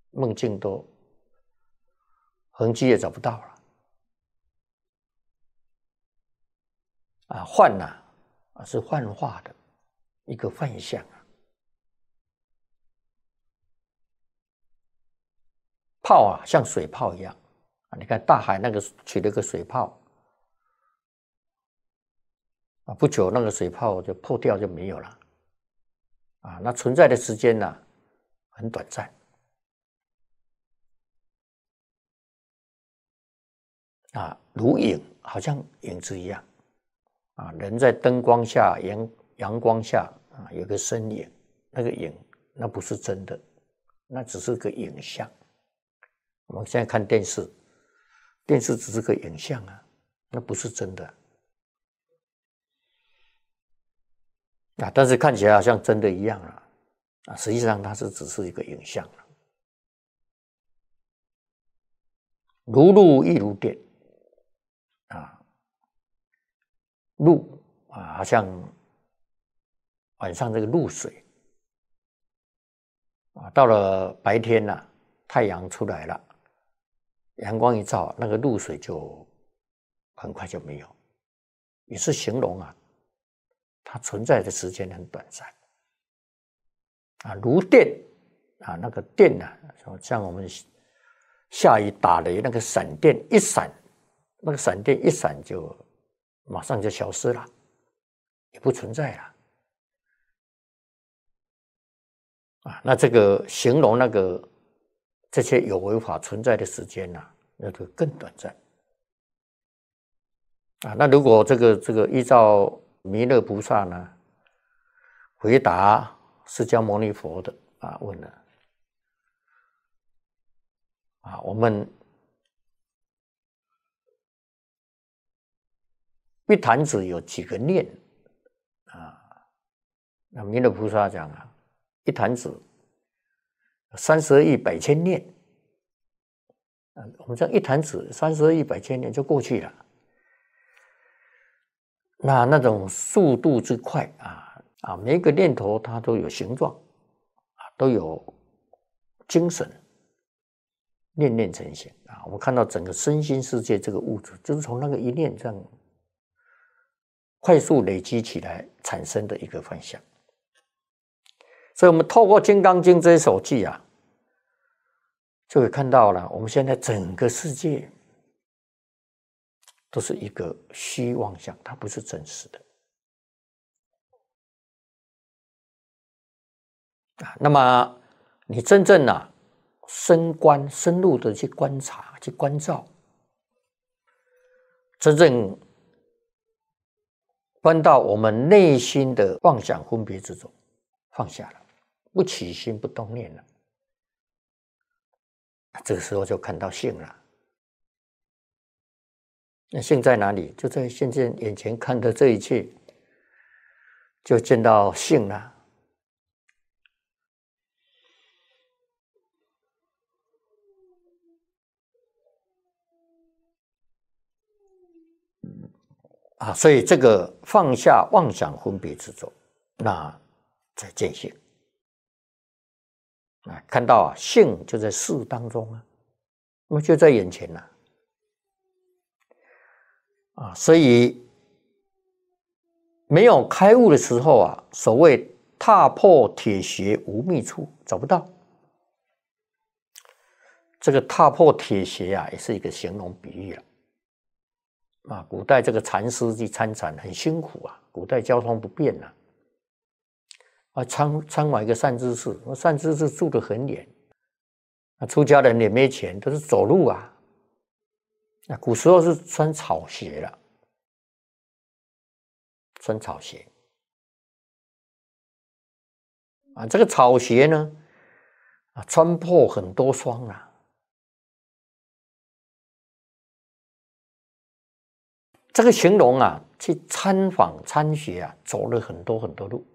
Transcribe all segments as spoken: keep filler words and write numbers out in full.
梦境都痕迹也找不到了。啊，幻呐、啊，是幻化的一个幻象啊。泡啊，像水泡一样啊，你看大海那个取了个水泡啊，不久那个水泡就破掉就没有了啊，那存在的时间呢、啊、很短暂啊，如影，好像影子一样啊，人在灯光下、阳阳光下啊，有个身影，那个影那不是真的，那只是个影像。我们现在看电视，电视只是个影像啊，那不是真的啊，但是看起来好像真的一样啊，啊，实际上它是只是一个影像。如露亦如电啊，露啊，好像晚上这个露水啊，到了白天呢、啊，太阳出来了，阳光一照，那个露水就很快就没有，也是形容啊，它存在的时间很短暂啊，如电啊，那个电呢、啊，像我们下雨打雷那个闪电一闪，那个闪电一闪就马上就消失了，也不存在了啊。那这个形容那个这些有为法存在的时间呢、啊，那就更短暂啊。那如果这个这个依照弥勒菩萨呢回答释迦牟尼佛的啊问了啊，我们一弹指有几个念啊？那弥勒菩萨讲啊，一弹指三十二亿百千念啊，我们这样一弹指三十二亿百千年就过去了。那那种速度之快啊啊，每一个念头它都有形状啊，都有精神，念念成形啊。我们看到整个身心世界这个物质，就是从那个一念这样快速累积起来产生的一个幻象。所以我们透过《金刚经》这一首偈啊，就会看到了我们现在整个世界都是一个虚妄象，它不是真实的啊。那么你真正啊深观、深入的去观察、去关照，真正观到我们内心的妄想分别之中，放下了，不起心不动念了，这个时候就看到性了。那性在哪里？就在现在眼前看的这一切，就见到性了。啊，所以这个放下妄想分别之中，那在见性啊，看到啊，性就在事当中啊，那么就在眼前了啊，所以没有开悟的时候啊，所谓踏破铁鞋无觅处，找不到。这个踏破铁鞋啊，也是一个形容比喻了。啊，古代这个禅师去参禅很辛苦啊，古代交通不便啊，啊参参访一个善知识，善知识住得很远，那出家人也没钱，都是走路啊。那古时候是穿草鞋了，穿草鞋啊，这个草鞋呢，啊穿破很多双啊。这个形容啊，去参访参学啊，走了很多很多路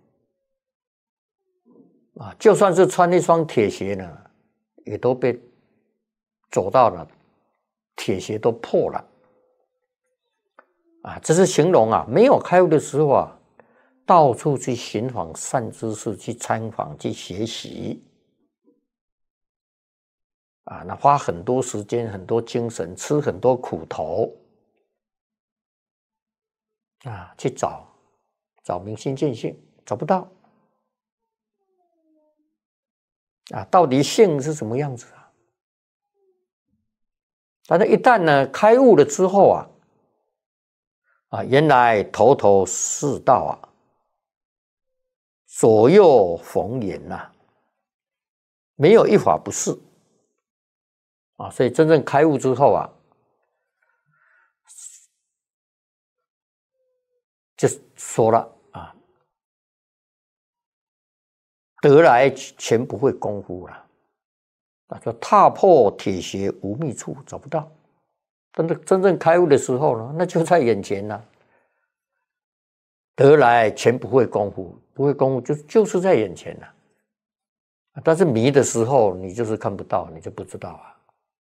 啊，就算是穿一双铁鞋呢，也都被走到了，铁鞋都破了啊。这是形容啊，没有开悟的时候啊，到处去寻访善知识，去参访，去学习啊，那花很多时间、很多精神，吃很多苦头啊，去找找明心见性，找不到啊，到底性是什么样子啊？但是一旦呢开悟了之后啊，啊，原来头头是道啊，左右逢源呐、啊，没有一法不是啊，所以真正开悟之后啊，就说了啊，得来全不会功夫了，啊，就踏破铁鞋无觅处，找不到。但是真正开悟的时候呢，那就在眼前了。得来全不会功夫，不会功夫就就是在眼前了。但是迷的时候，你就是看不到，你就不知道啊。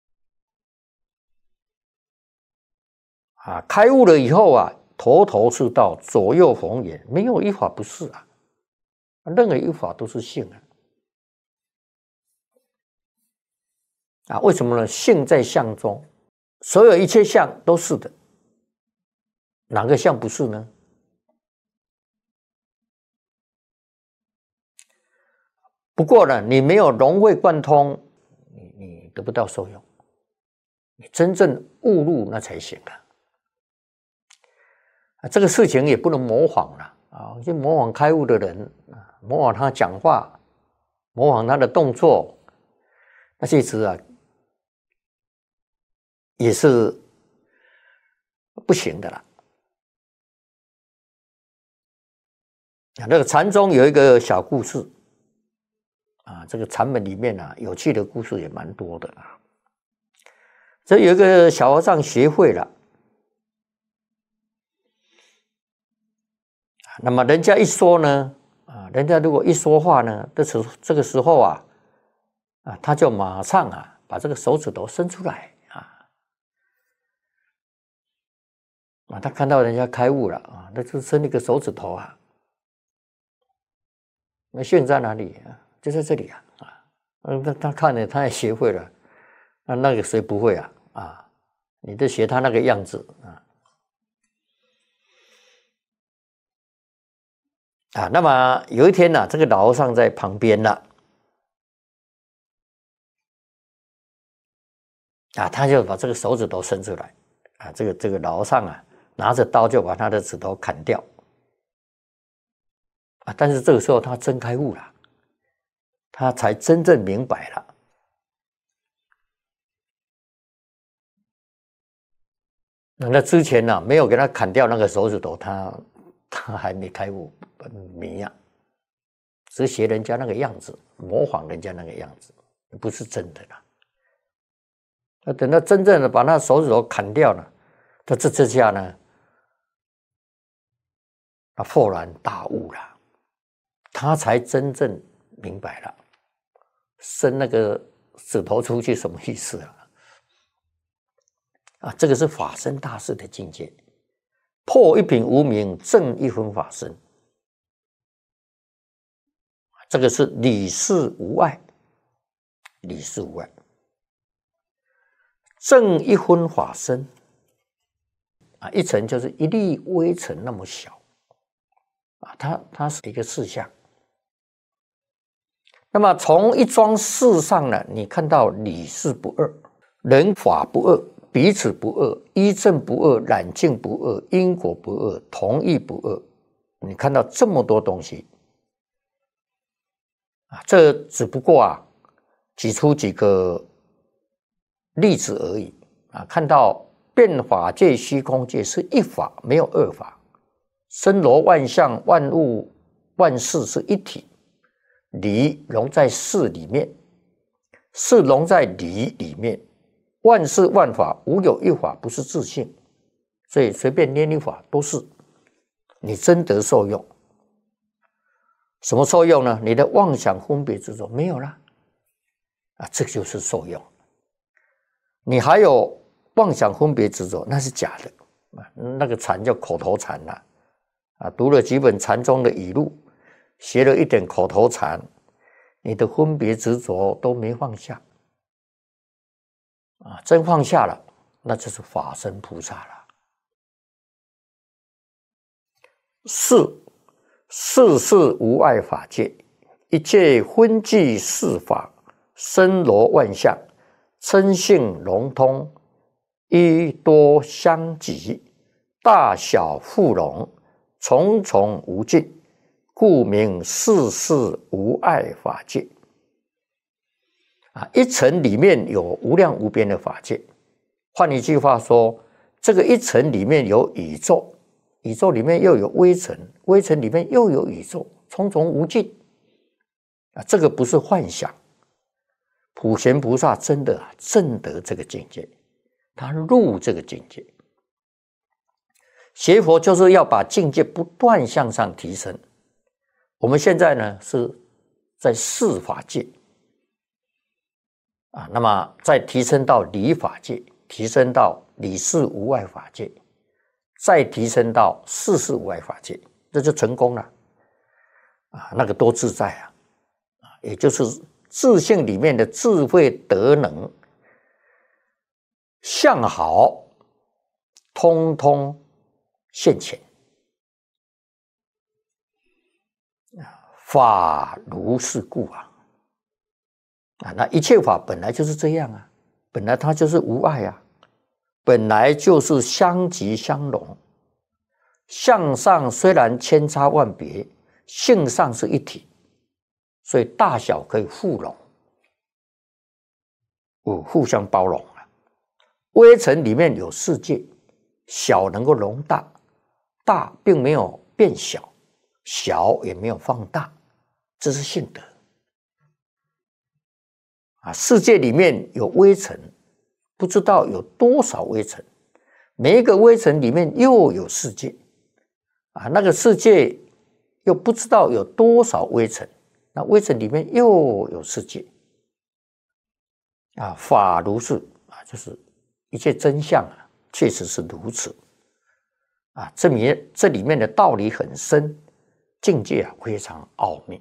啊，开悟了以后啊，头头是道，左右逢源，没有一法不是啊，任何一法都是性啊。啊，为什么呢？性在相中，所有一切相都是的，哪个相不是呢？不过呢，你没有融会贯通，你你得不到受用。你真正悟入那才行啊！啊，这个事情也不能模仿了啊！就模仿开悟的人啊，模仿他讲话，模仿他的动作，那其实啊也是不行的啦。啊，那个禅宗有一个小故事啊，这个禅门里面啊，有趣的故事也蛮多的啊。这有一个小和尚学会了，那么人家一说呢，啊，人家如果一说话呢，这时这个时候啊，啊，他就马上啊把这个手指头伸出来啊，啊，他看到人家开悟了啊，那就伸一个手指头啊。那性在哪里啊？就在这里啊！啊，嗯，他他看了，他也学会了。那那个谁不会啊？啊，你就学他那个样子啊！啊，那么有一天呢、啊，这个老和尚在旁边了，啊，他就把这个手指头伸出来，啊，这个这个老和尚啊，拿着刀就把他的指头砍掉，啊，但是这个时候他真开悟了。他才真正明白了。那之前呢、啊，没有给他砍掉那个手指头，他他还没开悟迷啊，只是学人家那个样子，模仿人家那个样子，不是真的啦。那等到真正的把那手指头砍掉了，他这这下呢，他豁然大悟了，他才真正明白了，伸那个指头出去什么意思啊？啊，这个是法身大士的境界，破一品无明，正一分法身。这个是理事无碍，理事无碍，正一分法身啊，一尘就是一粒微尘那么小啊，它它是一个事项。那么从一桩事上呢，你看到理事不二，人法不二。彼此不二，依正不二，染净不二，因果不二，同义不二。你看到这么多东西啊，这只不过啊，举出几个例子而已啊。看到变法界、虚空界是一法，没有二法；森罗万象、万物、万事是一体，理融在事里面，事融在理里面。万事万法无有一法不是自性，所以随便拈一法都是你真得受用。什么受用呢？你的妄想分别执着没有了啊，这就是受用。你还有妄想分别执着，那是假的啊，那个禅叫口头禅啦啊，读了几本禅宗的语录，学了一点口头禅，你的分别执着都没放下。 啊，真放下了，那就是法身菩萨了。四世事无碍法界，一切分际事法，森罗万象，称性融通，一多相即，大小互融，重重无尽，故名世事无碍法界。啊，一层里面有无量无边的法界。换一句话说，这个一层里面有宇宙，宇宙里面又有微尘，微尘里面又有宇宙，重重无尽。啊，这个不是幻想。普贤菩萨真的证得这个境界，他入这个境界。学佛就是要把境界不断向上提升。我们现在呢是在事法界啊，那么再提升到理法界，提升到理事无碍法界，再提升到事事无碍法界，这就成功了啊！那个多自在啊！也就是自性里面的智慧德能相好，通通现前。法如是故啊！啊，那一切法本来就是这样啊，本来它就是无碍啊，本来就是相即相融。相上虽然千差万别，性上是一体，所以大小可以互融，哦，互相包容啊。微尘里面有世界，小能够容大，大并没有变小，小也没有放大，这是性德。啊，世界里面有微尘，不知道有多少微尘，每一个微尘里面又有世界，啊，那个世界又不知道有多少微尘，那微尘里面又有世界，啊，法如是啊，就是一切真相啊，确实是如此，啊，这里这里面的道理很深，境界啊非常奥秘。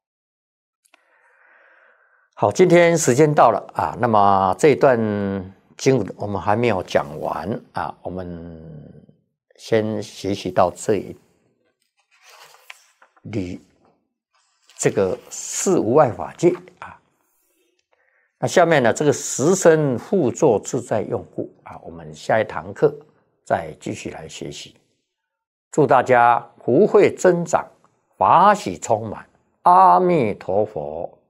好，今天时间到了啊，那么这一段经文我们还没有讲完啊，我们先学习到这里，这个事无碍法界啊。那下面呢，这个十身互作自在用故啊，我们下一堂课再继续来学习。祝大家福慧增长，法喜充满，阿弥陀佛。